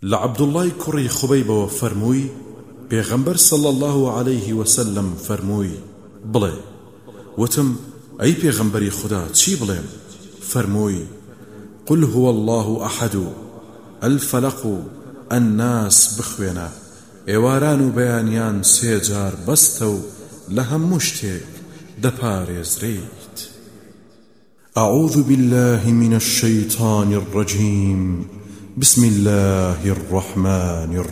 لعبد الله كري خبيب وفرموي پیغمبر صلى الله عليه وسلم فرموي بڵێ وتم أي پیغمبری خدا چی بڵێم فرموي قل هو الله أحد الفلق الناس بخوێنە ئێواران و بەیانیان سێجار بەستە و لە هەموو شتێک دەپارێزرێیت. أعوذ بالله من الشيطان الرجيم بسم الله الرحمن الرحيم